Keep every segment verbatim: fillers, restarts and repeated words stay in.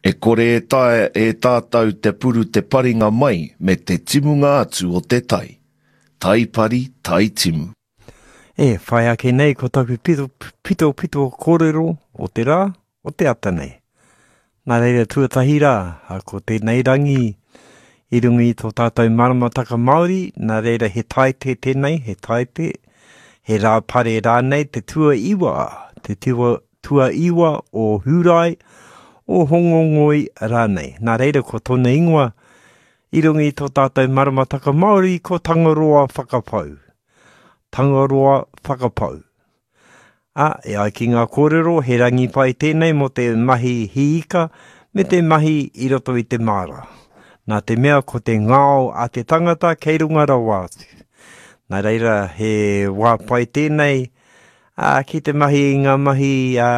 E kore e tae e tātau te puru te paringa mai me te timunga atu o te tai. Tai pari, tai timu. E, whai ake nei ko taku pito pito, pito kōrero o te rā, o te ata nei. Nā reira tuatahi rā, a ko tēnei rangi i rungi i tō tātou maramataka Māori, nā reira he taite tēnei, he taite, he rā pare rānei, te tua iwa, te tua, tua iwa o Hurai, o Hongongoi rānei. Nā reira ko tōna ingoa, i rungi i tō tātou maramataka Māori, ko tangaroa whakapau. Tangaroa whakapau. A, e ai ki ngā kōrero, he rangi pai tēnei mo te mahi hiika, me te mahi i roto i te māra. Nā te mea ko te ngāo a te tangata kei runga rawa atu. Nā reira he wā pai tēnei, a, ki te mahi i ngā mahi a,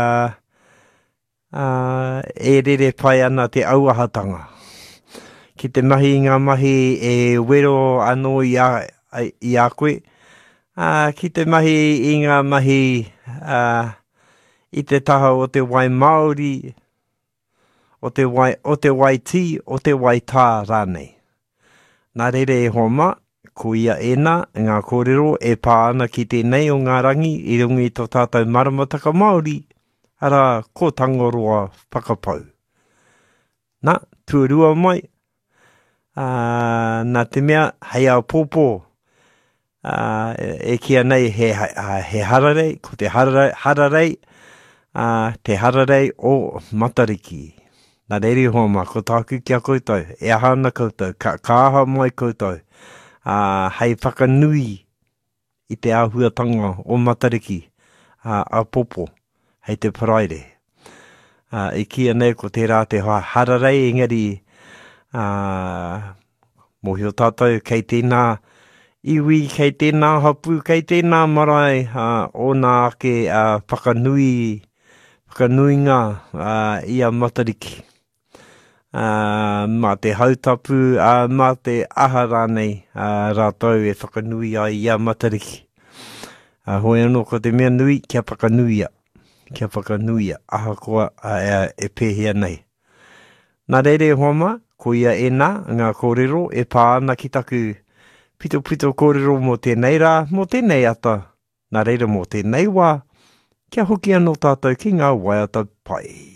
a, e rere pai ana te auahatanga. Ki te mahi i ngā mahi e wero anō i a, i a koe, a, ki te mahi i ngā mahi a, i te taha o te wai Māori, o te wai, o te wai ti, o te wai tā rānei. Nā reire e homa, ko ia ena, ngā kōrero e pā ana ki tēnei o ngā rangi i rungi i tō tātou maramataka Māori, ara ko tangaroa whakapau. Nā, tuarua mai, uh, nā te mea, hei au pōpō, uh, e kia nei he, uh, he hararei, ko te hararei, hararei uh, te hararei o Matariki. Nā reiri homa, ko tāku kia koutou, e ahana koutou, ka, ka aha mai koutou, uh, hei whakanui i te āhuatanga o Matariki, uh, a popo, hei te paraire. Uh, I kia nei ko te rā te hararei, engari, uh, mohi o tātou, kei tēnā iwi, kei tēnā hapu, kei tēnā marae, uh, o nā ake uh, whakanui, whakanuinga uh, i a Matariki. Uh, mā te hautapu, uh, mā te aha rānei uh, rātou e whakanui ai i a Matariki. Uh, hoi anō ko te mea nui, kia whakanuia, kia whakanuia, aha koa uh, e, e pēhia nei. Nā reire homa, ko ia e nā, ngā kōrero, e pā ana ki taku pito pito kōrero mō tēnei rā, mō tēnei ata, nā reire mō tēnei wā, kia hoki anō tātou ki ngā waiata pai.